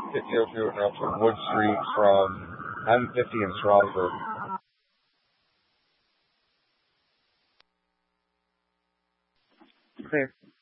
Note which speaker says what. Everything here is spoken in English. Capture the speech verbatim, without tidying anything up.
Speaker 1: fifty oh two interrupts Wood Street from M fifty in Strasburg.
Speaker 2: Clear.